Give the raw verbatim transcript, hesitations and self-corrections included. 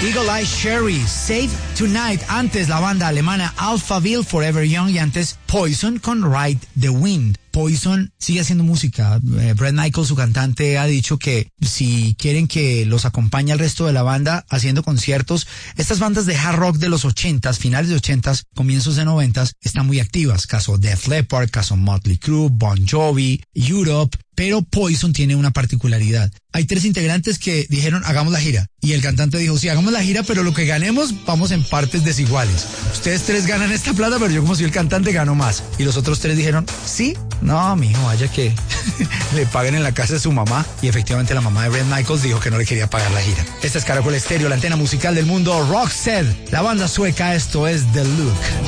Eagle Eye Cherry, Save Tonight. Antes la banda alemana Alphaville, Forever Young. Y antes Poison con Ride the Wind. Poison sigue haciendo música. Eh, Bret Michaels, su cantante, ha dicho que si quieren que los acompañe el resto de la banda haciendo conciertos, estas bandas de hard rock de los ochentas, finales de ochentas, comienzos de noventas, están muy activas. Caso Def Leppard, caso Motley Crue, Bon Jovi, Europe. Pero Poison tiene una particularidad. Hay tres integrantes que dijeron, hagamos la gira. Y el cantante dijo, sí, hagamos la gira, pero lo que ganemos, vamos en partes desiguales. Ustedes tres ganan esta plata, pero yo como soy el cantante gano más. Y los otros tres dijeron, sí, no, mijo, vaya que le paguen en la casa de su mamá. Y efectivamente la mamá de Bret Michaels dijo que no le quería pagar la gira. Esta es Caracol Estéreo, la antena musical del mundo. Roxette, la banda sueca, esto es The Look.